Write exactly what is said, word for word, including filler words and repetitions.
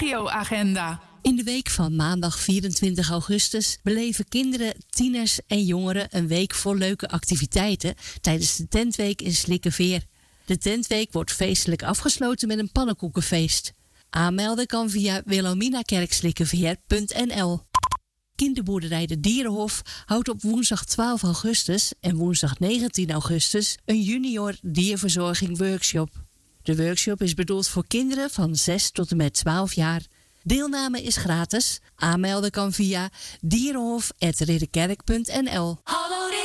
regioagenda. In de week van maandag vierentwintig augustus beleven kinderen, tieners en jongeren een week vol leuke activiteiten tijdens de Tentweek in Slikkeveer. De Tentweek wordt feestelijk afgesloten met een pannenkoekenfeest. Aanmelden kan via wilhelminakerkslikkeveer punt n l. Kinderboerderij De Dierenhof houdt op woensdag twaalf augustus en woensdag negentien augustus een junior dierverzorging workshop. De workshop is bedoeld voor kinderen van zes tot en met twaalf jaar. Deelname is gratis. Aanmelden kan via dierenhof apenstaartje ridderkerk punt n l.